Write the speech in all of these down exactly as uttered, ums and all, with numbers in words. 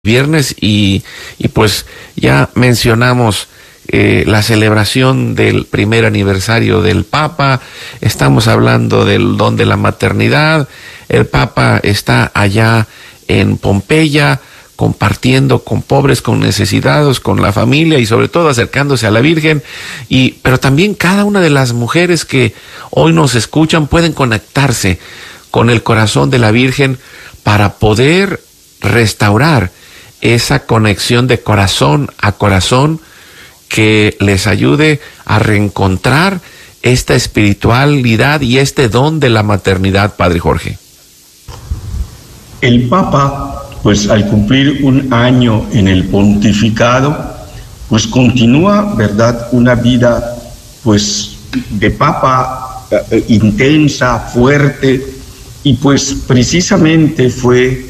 viernes y, y pues ya mencionamos eh, la celebración del primer aniversario del Papa. Estamos hablando del don de la maternidad. El Papa está allá en Pompeya compartiendo con pobres, con necesitados, con la familia y sobre todo acercándose a la Virgen. Y pero también cada una de las mujeres que hoy nos escuchan pueden conectarse con el corazón de la Virgen para poder restaurar esa conexión de corazón a corazón que les ayude a reencontrar esta espiritualidad y este don de la maternidad, Padre Jorge. El Papa, pues al cumplir un año en el pontificado, pues continúa, ¿verdad?, una vida pues de Papa eh, intensa, fuerte, y pues precisamente fue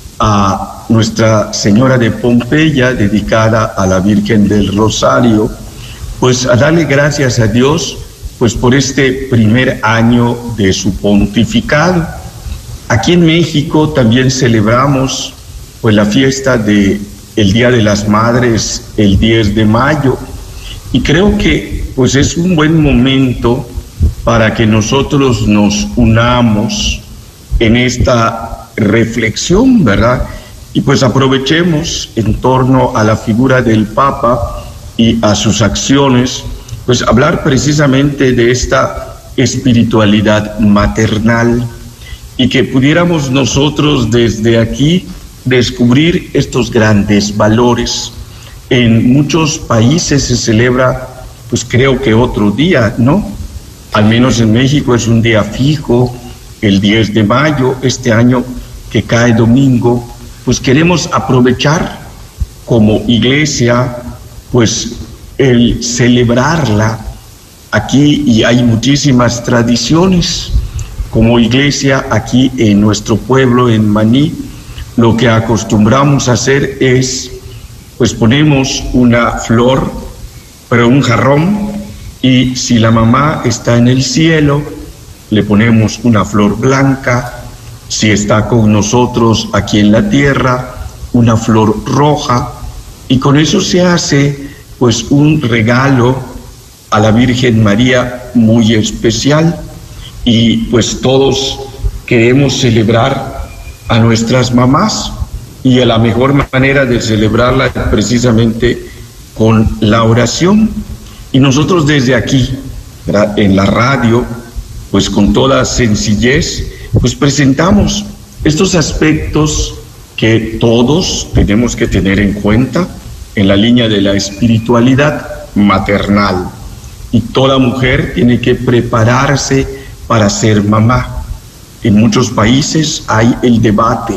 a Nuestra Señora de Pompeya, dedicada a la Virgen del Rosario, pues a darle gracias a Dios pues por este primer año de su pontificado. Aquí en México también celebramos pues la fiesta de el Día de las Madres el diez de mayo, y creo que pues es un buen momento para que nosotros nos unamos en esta reflexión, ¿verdad? Y pues aprovechemos en torno a la figura del Papa y a sus acciones, pues hablar precisamente de esta espiritualidad maternal y que pudiéramos nosotros desde aquí descubrir estos grandes valores. En muchos países se celebra, pues creo que otro día, ¿no? Al menos en México es un día fijo, el diez de mayo, este año que cae domingo. Pues queremos aprovechar como iglesia, pues el celebrarla aquí, y hay muchísimas tradiciones. Como iglesia aquí en nuestro pueblo, en Maní, lo que acostumbramos a hacer es, pues ponemos una flor, pero un jarrón, y si la mamá está en el cielo, le ponemos una flor blanca. Si está con nosotros aquí en la tierra, una flor roja, y con eso se hace pues un regalo a la Virgen María muy especial. Y pues todos queremos celebrar a nuestras mamás, y a la mejor manera de celebrarla precisamente con la oración. Y nosotros desde aquí, ¿verdad?, en la radio, pues con toda sencillez, pues presentamos estos aspectos que todos tenemos que tener en cuenta en la línea de la espiritualidad maternal. Y toda mujer tiene que prepararse para ser mamá. En muchos países hay el debate,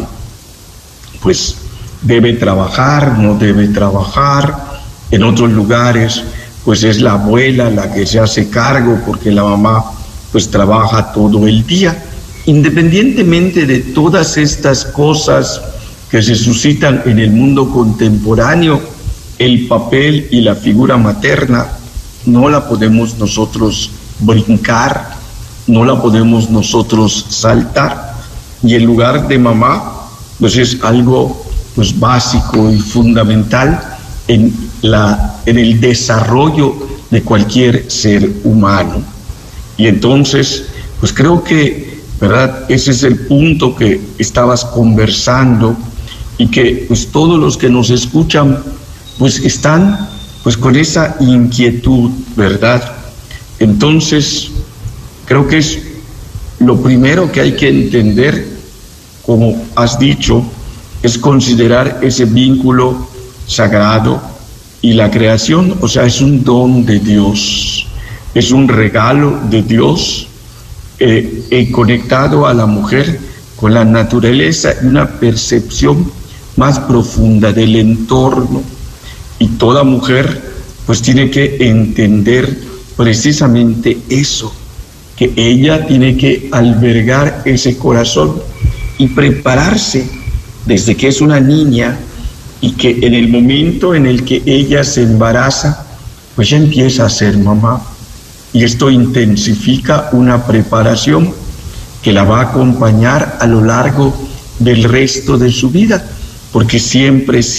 pues debe trabajar, no debe trabajar. En otros lugares, pues es la abuela la que se hace cargo porque la mamá pues trabaja todo el día. Independientemente de todas estas cosas que se suscitan en el mundo contemporáneo, el papel y la figura materna no la podemos nosotros brincar, no la podemos nosotros saltar. Y el lugar de mamá pues es algo pues básico y fundamental en la en el desarrollo de cualquier ser humano. Y entonces pues creo que, ¿verdad?, ese es el punto que estabas conversando, y que pues todos los que nos escuchan pues están pues con esa inquietud, ¿verdad? Entonces creo que es lo primero que hay que entender, como has dicho, es considerar ese vínculo sagrado y la creación. O sea, es un don de Dios, es un regalo de Dios, eh, eh, conectado a la mujer con la naturaleza y una percepción más profunda del entorno. Y toda mujer pues tiene que entender precisamente eso, que ella tiene que albergar ese corazón y prepararse desde que es una niña, y que en el momento en el que ella se embaraza, pues ya empieza a ser mamá. Y esto intensifica una preparación que la va a acompañar a lo largo del resto de su vida. porque siempre